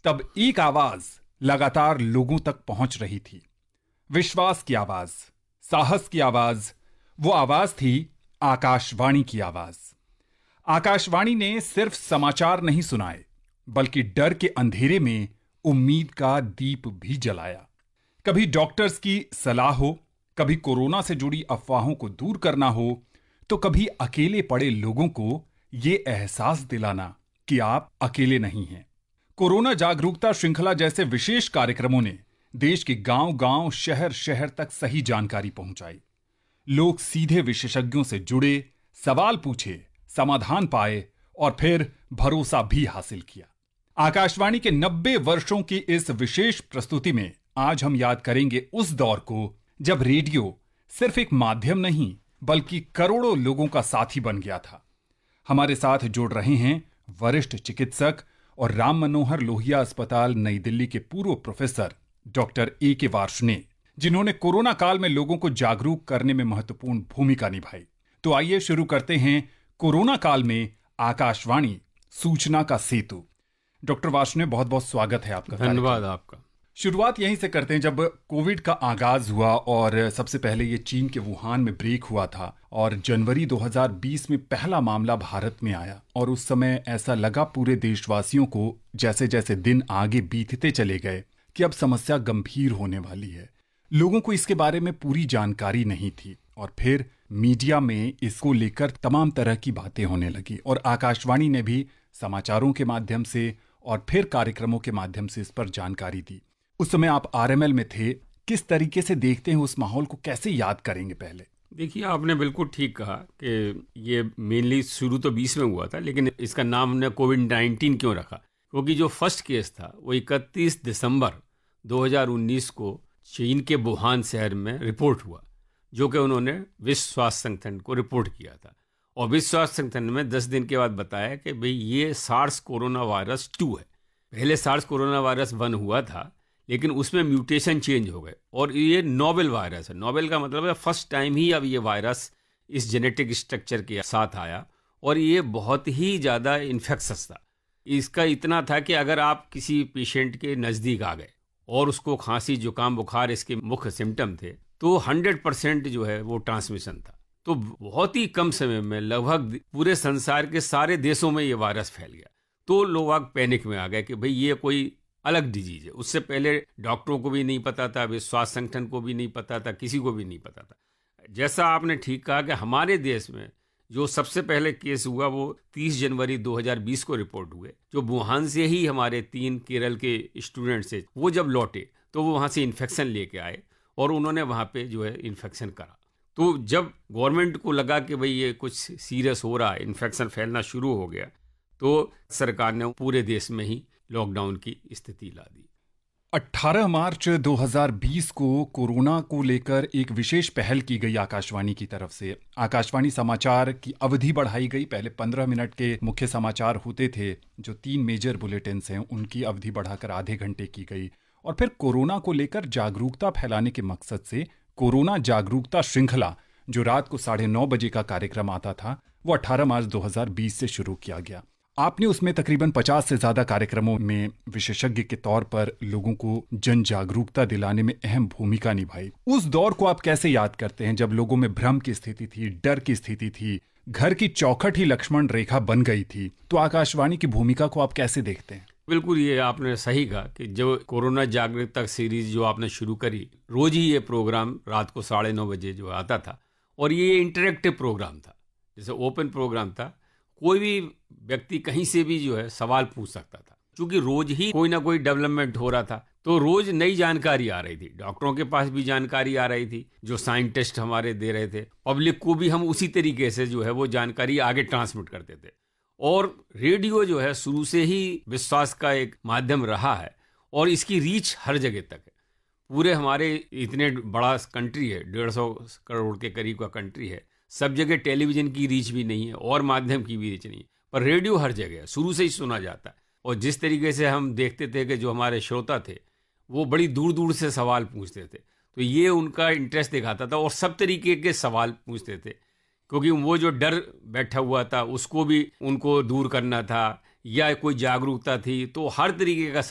तब एक आवाज लगातार लोगों तक पहुंच रही थी। विश्वास की आवाज, साहस की आवाज, वो आवाज थी आकाशवाणी की आवाज। आकाशवाणी ने सिर्फ समाचार नहीं सुनाए, बल्कि डर के अंधेरे में उम्मीद का दीप भी जलाया। कभी डॉक्टर्स की सलाह हो, कभी कोरोना से जुड़ी अफवाहों को दूर करना हो, तो कभी अकेले पड़े लोगों को ये एहसास दिलाना कि आप अकेले नहीं हैं। कोरोना जागरूकता श्रृंखला जैसे विशेष कार्यक्रमों ने देश के गांव-गांव, शहर-शहर तक सही जानकारी पहुंचाई। लोग सीधे विशेषज्ञों से जुड़े, सवाल पूछे, समाधान पाए और फिर भरोसा भी हासिल किया। आकाशवाणी के 90 वर्षों की इस विशेष प्रस्तुति में आज हम याद करेंगे उस दौर को जब रेडियो सिर्फ एक माध्यम नहीं, बल्कि करोड़ों लोगों का साथी बन गया था। हमारे साथ जुड़ रहे हैं वरिष्ठ चिकित्सक और राम मनोहर लोहिया अस्पताल नई दिल्ली के पूर्व प्रोफेसर डॉक्टर A.K. वार्ष्णेय, जिन्होंने कोरोना काल में लोगों को जागरूक करने में महत्वपूर्ण भूमिका निभाई। तो आइए शुरू करते हैं कोरोना काल में आकाशवाणी सूचना का सेतु। डॉक्टर वार्ष्णेय, बहुत बहुत स्वागत है आपका। धन्यवाद आपका। शुरुआत यहीं से करते हैं। जब कोविड का आगाज हुआ और सबसे पहले ये चीन के वुहान में ब्रेक हुआ था और जनवरी 2020 में पहला मामला भारत में आया, और उस समय ऐसा लगा पूरे देशवासियों को जैसे जैसे दिन आगे बीतते चले गए कि अब समस्या गंभीर होने वाली है। लोगों को इसके बारे में पूरी जानकारी नहीं थी और फिर मीडिया में इसको लेकर तमाम तरह की बातें होने लगी और आकाशवाणी ने भी समाचारों के माध्यम से और फिर कार्यक्रमों के माध्यम से इस पर जानकारी दी। उस समय आप RML में थे। किस तरीके से देखते हैं उस माहौल को, कैसे याद करेंगे? पहले देखिए, आपने बिल्कुल ठीक कहा कि ये मेनली शुरू तो 20 में हुआ था, लेकिन इसका नाम हमने कोविड-19 क्यों रखा? क्योंकि जो फर्स्ट केस था वो 31 दिसंबर 2019 को चीन के वुहान शहर में रिपोर्ट हुआ, जो कि उन्होंने विश्व स्वास्थ्य संगठन को रिपोर्ट किया था। और विश्व स्वास्थ्य संगठन में 10 दिन के बाद बताया कि भाई ये सार्स कोरोना वायरस 2 है। पहले सार्स कोरोना वायरस 1 हुआ था, लेकिन उसमें म्यूटेशन चेंज हो गए और ये नोवेल वायरस है। नोवेल का मतलब है फर्स्ट टाइम ही अब ये वायरस इस जेनेटिक स्ट्रक्चर के साथ आया और ये बहुत ही ज़्यादा इन्फेक्शस था। इसका इतना था कि अगर आप किसी पेशेंट के नज़दीक आ गए और उसको खांसी, जुकाम, बुखार इसके मुख्य सिम्टम थे, तो 100% जो है वो ट्रांसमिशन था। तो बहुत ही कम समय में लगभग पूरे संसार के सारे देशों में ये वायरस फैल गया। तो लोग पैनिक में आ गए कि भाई ये कोई अलग डिजीज है। उससे पहले डॉक्टरों को भी नहीं पता था, विश्व स्वास्थ्य संगठन को भी नहीं पता था, किसी को भी नहीं पता था। जैसा आपने ठीक कहा कि हमारे देश में जो सबसे पहले केस हुआ वो 30 जनवरी 2020 को रिपोर्ट हुए, जो वुहान से ही हमारे 3 केरल के स्टूडेंट्स थे। वो जब लौटे तो वो वहाँ से इन्फेक्शन लेके आए और उन्होंने वहाँ पे जो है इन्फेक्शन करा। तो जब गवर्नमेंट को लगा कि भाई ये कुछ सीरियस हो रहा है, इन्फेक्शन फैलना शुरू हो गया, तो सरकार ने पूरे देश में ही लॉकडाउन की स्थिति ला दी। 18 मार्च 2020 को कोरोना को लेकर एक विशेष पहल की गई आकाशवाणी की तरफ से। आकाशवाणी समाचार की अवधि बढ़ाई गई। पहले 15 मिनट के मुख्य समाचार होते थे, जो 3 मेजर बुलेटिन्स हैं, उनकी अवधि बढ़ाकर आधे घंटे की गई। और फिर कोरोना को लेकर जागरूकता फैलाने के मकसद से कोरोना जागरूकता श्रृंखला, जो रात को 9:30 बजे का कार्यक्रम आता था, वो 18 मार्च 2020 से शुरू किया गया। आपने उसमें तकरीबन 50 से ज्यादा कार्यक्रमों में विशेषज्ञ के तौर पर लोगों को जन जागरूकता दिलाने में अहम भूमिका निभाई। उस दौर को आप कैसे याद करते हैं, जब लोगों में भ्रम की स्थिति थी, डर की स्थिति थी, घर की चौखट ही लक्ष्मण रेखा बन गई थी? तो आकाशवाणी की भूमिका को आप कैसे देखते हैं? बिल्कुल, ये आपने सही कहा कि जो कोरोना जागरूकता सीरीज जो आपने शुरू करी, रोज ही ये प्रोग्राम रात को 9:30 बजे जो आता था, और ये इंटरेक्टिव प्रोग्राम था, जैसे ओपन प्रोग्राम था। कोई भी व्यक्ति कहीं से भी जो है सवाल पूछ सकता था, क्योंकि रोज ही कोई ना कोई डेवलपमेंट हो रहा था। तो रोज नई जानकारी आ रही थी, डॉक्टरों के पास भी जानकारी आ रही थी, जो साइंटिस्ट हमारे दे रहे थे, पब्लिक को भी हम उसी तरीके से जो है वो जानकारी आगे ट्रांसमिट करते थे। और रेडियो जो है शुरू से ही विश्वास का एक माध्यम रहा है और इसकी रीच हर जगह तक है। पूरे हमारे इतने बड़ा कंट्री है, 150 करोड़ के करीब का कंट्री है, सब जगह टेलीविजन की रीच भी नहीं है और माध्यम की भी रीच नहीं है, पर रेडियो हर जगह है, शुरू से ही सुना जाता है। और जिस तरीके से हम देखते थे कि जो हमारे श्रोता थे वो बड़ी दूर दूर से सवाल पूछते थे, तो ये उनका इंटरेस्ट दिखाता था और सब तरीके के सवाल पूछते थे, क्योंकि वो जो डर बैठा हुआ था उसको भी उनको दूर करना था, या कोई जागरूकता थी, तो हर तरीके का